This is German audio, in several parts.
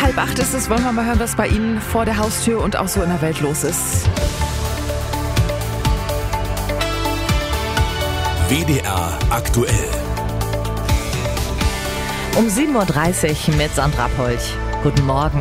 7:30 ist es. Wollen wir mal hören, was bei Ihnen vor der Haustür und auch so in der Welt los ist. WDR aktuell. Um 7:30 Uhr mit Sandra Polch. Guten Morgen.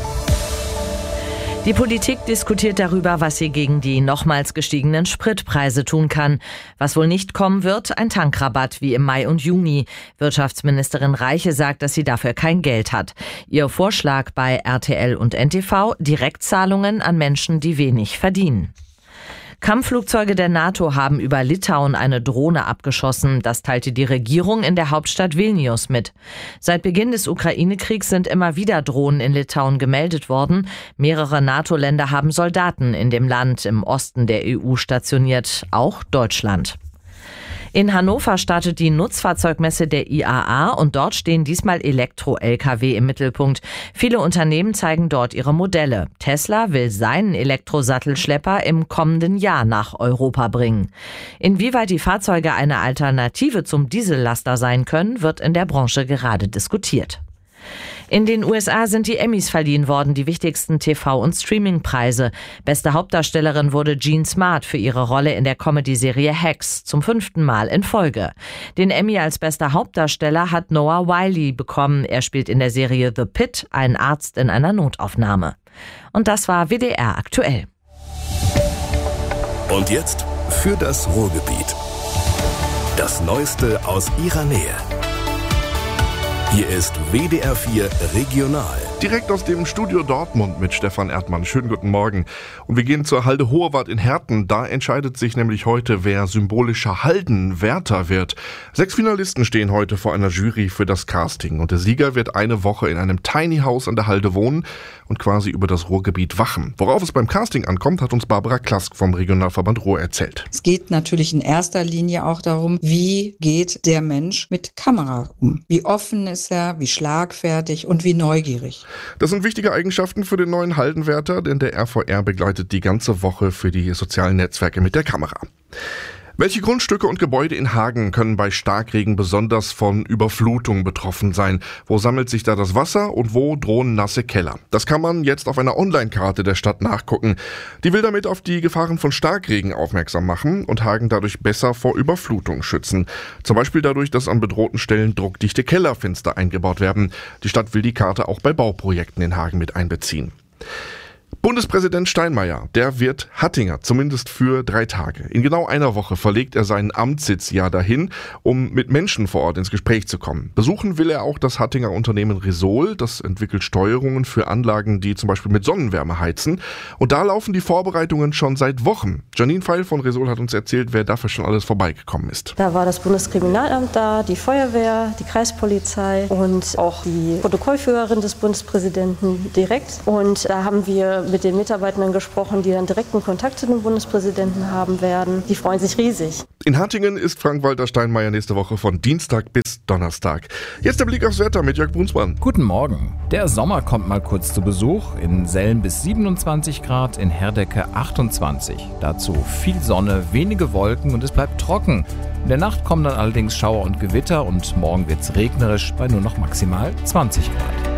Die Politik diskutiert darüber, was sie gegen die nochmals gestiegenen Spritpreise tun kann. Was wohl nicht kommen wird, ein Tankrabatt wie im Mai und Juni. Wirtschaftsministerin Reiche sagt, dass sie dafür kein Geld hat. Ihr Vorschlag bei RTL und NTV: Direktzahlungen an Menschen, die wenig verdienen. Kampfflugzeuge der NATO haben über Litauen eine Drohne abgeschossen. Das teilte die Regierung in der Hauptstadt Vilnius mit. Seit Beginn des Ukraine-Kriegs sind immer wieder Drohnen in Litauen gemeldet worden. Mehrere NATO-Länder haben Soldaten in dem Land im Osten der EU stationiert, auch Deutschland. In Hannover startet die Nutzfahrzeugmesse der IAA und dort stehen diesmal Elektro-Lkw im Mittelpunkt. Viele Unternehmen zeigen dort ihre Modelle. Tesla will seinen Elektrosattelschlepper im kommenden Jahr nach Europa bringen. Inwieweit die Fahrzeuge eine Alternative zum Diesellaster sein können, wird in der Branche gerade diskutiert. In den USA sind die Emmys verliehen worden, die wichtigsten TV- und Streamingpreise. Beste Hauptdarstellerin wurde Jean Smart für ihre Rolle in der Comedy-Serie Hacks, zum 5. Mal in Folge. Den Emmy als bester Hauptdarsteller hat Noah Wyle bekommen. Er spielt in der Serie The Pit einen Arzt in einer Notaufnahme. Und das war WDR aktuell. Und jetzt für das Ruhrgebiet. Das Neueste aus ihrer Nähe. Hier ist WDR 4 Regional. Direkt aus dem Studio Dortmund mit Stefan Erdmann. Schönen guten Morgen. Und wir gehen zur Halde Hoherwart in Herten. Da entscheidet sich nämlich heute, wer symbolischer Haldenwärter wird. 6 Finalisten stehen heute vor einer Jury für das Casting. Und der Sieger wird eine Woche in einem Tiny House an der Halde wohnen und quasi über das Ruhrgebiet wachen. Worauf es beim Casting ankommt, hat uns Barbara Klask vom Regionalverband Ruhr erzählt. Es geht natürlich in erster Linie auch darum, wie geht der Mensch mit Kamera um? Wie offen ist er, wie schlagfertig und wie neugierig? Das sind wichtige Eigenschaften für den neuen Haldenwärter, denn der RVR begleitet die ganze Woche für die sozialen Netzwerke mit der Kamera. Welche Grundstücke und Gebäude in Hagen können bei Starkregen besonders von Überflutung betroffen sein? Wo sammelt sich da das Wasser und wo drohen nasse Keller? Das kann man jetzt auf einer Online-Karte der Stadt nachgucken. Die will damit auf die Gefahren von Starkregen aufmerksam machen und Hagen dadurch besser vor Überflutung schützen. Zum Beispiel dadurch, dass an bedrohten Stellen druckdichte Kellerfenster eingebaut werden. Die Stadt will die Karte auch bei Bauprojekten in Hagen mit einbeziehen. Bundespräsident Steinmeier, der wird Hattinger, zumindest für 3 Tage. In genau einer Woche verlegt er seinen Amtssitz ja dahin, um mit Menschen vor Ort ins Gespräch zu kommen. Besuchen will er auch das Hattinger Unternehmen Resol, das entwickelt Steuerungen für Anlagen, die zum Beispiel mit Sonnenwärme heizen. Und da laufen die Vorbereitungen schon seit Wochen. Janine Pfeil von Resol hat uns erzählt, wer dafür schon alles vorbeigekommen ist. Da war das Bundeskriminalamt da, die Feuerwehr, die Kreispolizei und auch die Protokollführerin des Bundespräsidenten direkt. Und da haben wir mit den Mitarbeitenden gesprochen, die dann direkten Kontakt zu dem Bundespräsidenten haben werden. Die freuen sich riesig. In Hattingen ist Frank-Walter Steinmeier nächste Woche von Dienstag bis Donnerstag. Jetzt der Blick aufs Wetter mit Jörg Brunsmann. Guten Morgen. Der Sommer kommt mal kurz zu Besuch. In Selm bis 27 Grad, in Herdecke 28. Dazu viel Sonne, wenige Wolken und es bleibt trocken. In der Nacht kommen dann allerdings Schauer und Gewitter und morgen wird's regnerisch bei nur noch maximal 20 Grad.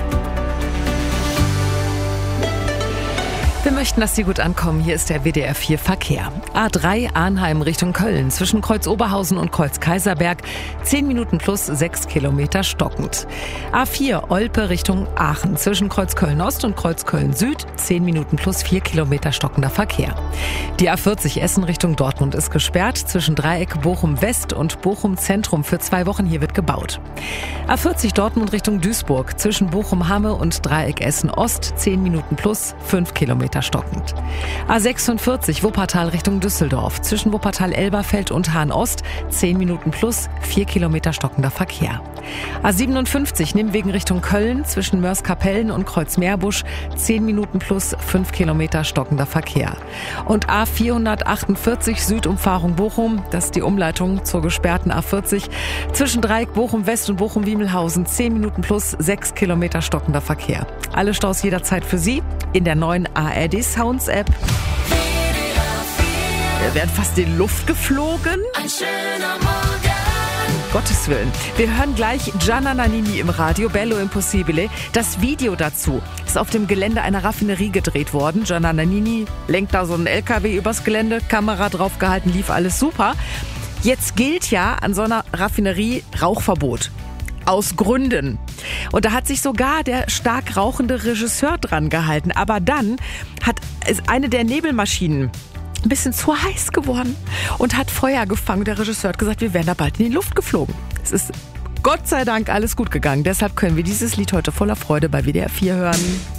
Wir möchten, dass Sie gut ankommen. Hier ist der WDR 4 Verkehr. A3 Arnheim Richtung Köln zwischen Kreuz Oberhausen und Kreuz Kaiserberg 10 Minuten plus 6 Kilometer stockend. A4 Olpe Richtung Aachen zwischen Kreuz Köln Ost und Kreuz Köln Süd 10 Minuten plus 4 Kilometer stockender Verkehr. Die A40 Essen Richtung Dortmund ist gesperrt zwischen Dreieck Bochum West und Bochum Zentrum für 2 Wochen. Hier wird gebaut. A40 Dortmund Richtung Duisburg zwischen Bochum Hamme und Dreieck Essen Ost 10 Minuten plus 5 Kilometer stockend. A46 Wuppertal Richtung Düsseldorf zwischen Wuppertal-Elberfeld und Hahn-Ost 10 Minuten plus 4 Kilometer stockender Verkehr. A57 Nimwegen Richtung Köln zwischen Mörs-Kapellen und Kreuz-Meerbusch 10 Minuten plus 5 Kilometer stockender Verkehr. Und A448 Südumfahrung Bochum, das ist die Umleitung zur gesperrten A40 zwischen Dreieck Bochum West und Bochum Wiemelhausen 10 Minuten plus 6 Kilometer stockender Verkehr. Alle Staus jederzeit für Sie in der neuen ARD Sounds App. Wir werden fast in die Luft geflogen. Ein schöner Morgen. Gottes Willen. Wir hören gleich Gianna Nannini im Radio, Bello Impossibile. Das Video dazu ist auf dem Gelände einer Raffinerie gedreht worden. Gianna Nannini lenkt da so einen LKW übers Gelände, Kamera drauf gehalten, lief alles super. Jetzt gilt ja an so einer Raffinerie Rauchverbot. Aus Gründen. Und da hat sich sogar der stark rauchende Regisseur dran gehalten. Aber dann ist eine der Nebelmaschinen ein bisschen zu heiß geworden und hat Feuer gefangen. Der Regisseur hat gesagt, wir wären da bald in die Luft geflogen. Es ist Gott sei Dank alles gut gegangen. Deshalb können wir dieses Lied heute voller Freude bei WDR 4 hören.